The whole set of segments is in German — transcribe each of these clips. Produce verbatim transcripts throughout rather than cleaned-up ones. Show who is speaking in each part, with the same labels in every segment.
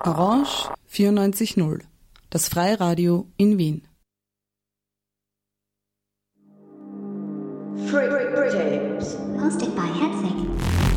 Speaker 1: Orange vierundneunzig Komma null, das Freiradio in Wien.
Speaker 2: Freak Tapes.
Speaker 3: Hosted by Hetzig.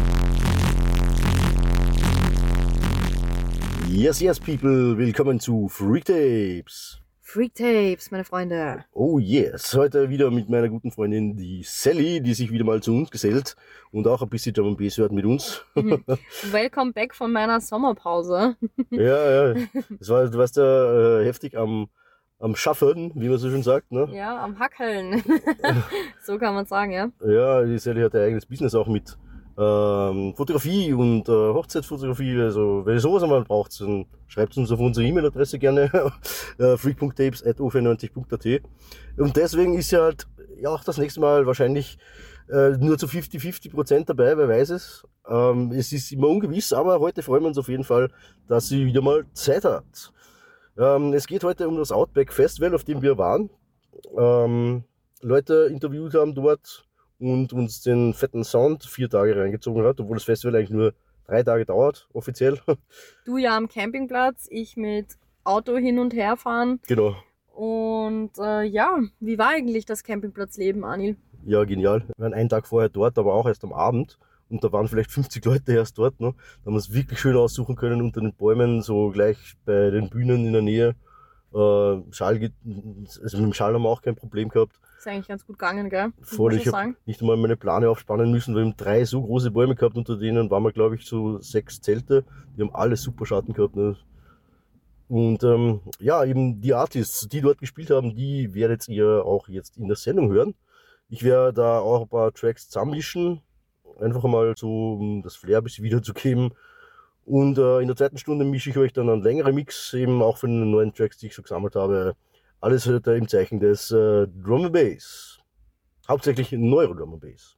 Speaker 4: Yes, yes, people, willkommen zu Freak Tapes.
Speaker 5: Freak Tapes, meine Freunde.
Speaker 4: Oh yes, heute wieder mit meiner guten Freundin, die Sally, die sich wieder mal zu uns gesellt und auch ein bisschen Drum and Bass hört mit uns.
Speaker 5: Mhm. Welcome back von meiner Sommerpause.
Speaker 4: Ja, ja, das war, du warst ja äh, heftig am, am Schaffen, wie man so schön sagt, ne?
Speaker 5: Ja, am Hackeln. So kann man sagen, ja.
Speaker 4: Ja, die Sally hat ein eigenes Business auch mit ähm, Fotografie und äh, Hochzeitsfotografie. Also wenn ihr sowas einmal braucht, dann schreibt uns auf unsere E-Mail-Adresse gerne äh, freak punkt tapes at o vierundneunzig punkt a t. Und deswegen ist ja halt ja auch das nächste Mal wahrscheinlich äh, nur zu fünfzig fünfzig Prozent dabei, wer weiß es. Ähm, es ist immer ungewiss, aber heute freuen wir uns auf jeden Fall, dass sie wieder mal Zeit hat. Ähm, es geht heute um das Outback Festival, auf dem wir waren. Ähm, Leute interviewt haben dort und uns den fetten Sound vier Tage reingezogen hat, obwohl das Festival eigentlich nur drei Tage dauert, offiziell.
Speaker 5: Du ja am Campingplatz, ich mit Auto hin und her fahren.
Speaker 4: Genau.
Speaker 5: Und äh, ja, wie war eigentlich das Campingplatzleben, Anil?
Speaker 4: Ja, genial. Wir waren einen Tag vorher dort, aber auch erst am Abend. Und da waren vielleicht fünfzig Leute erst dort. Ne? Da haben wir es wirklich schön aussuchen können unter den Bäumen, so gleich bei den Bühnen in der Nähe. Äh, Schall, also mit dem Schall haben wir auch kein Problem gehabt.
Speaker 5: Ist eigentlich ganz gut gegangen, gell?
Speaker 4: Voll, ich habe nicht einmal meine Plane aufspannen müssen. Wir haben drei so große Bäume gehabt, unter denen waren wir, glaube ich, so sechs Zelte. Die haben alle super Schatten gehabt. Ne? Und ähm, ja, eben die Artists, die dort gespielt haben, die werdet ihr auch jetzt in der Sendung hören. Ich werde da auch ein paar Tracks zusammenmischen, einfach mal so, um das Flair ein bisschen wiederzugeben. Und äh, in der zweiten Stunde mische ich euch dann einen längeren Mix, eben auch von den neuen Tracks, die ich schon gesammelt habe. Alles äh, im Zeichen des äh, Drum and Bass. Hauptsächlich neuere Drum and Bass.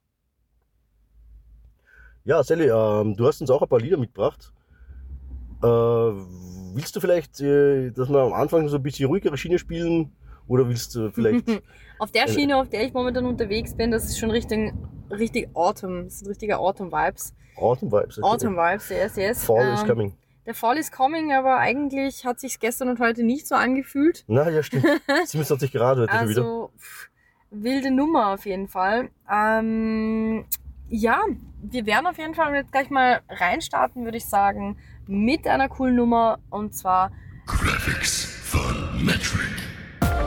Speaker 4: Ja, Sally, äh, du hast uns auch ein paar Lieder mitgebracht. Äh, willst du vielleicht, äh, dass wir am Anfang so ein bisschen ruhigere Schiene spielen? Oder willst du vielleicht...
Speaker 5: Auf der Schiene, auf der ich momentan unterwegs bin, das ist schon richtig, richtig Autumn. Das sind richtige Autumn-Vibes.
Speaker 4: Autumn-Vibes. Okay.
Speaker 5: Autumn-Vibes, yes, yes.
Speaker 4: Fall
Speaker 5: ähm,
Speaker 4: is coming.
Speaker 5: Der Fall is coming, aber eigentlich hat sich gestern und heute nicht so angefühlt.
Speaker 4: Na ja, stimmt. siebenundzwanzig Grad heute schon wieder.
Speaker 5: Also, pff, wilde Nummer auf jeden Fall. Ähm, ja, wir werden auf jeden Fall jetzt gleich mal reinstarten, würde ich sagen, mit einer coolen Nummer. Und zwar
Speaker 6: Graphics von Metric.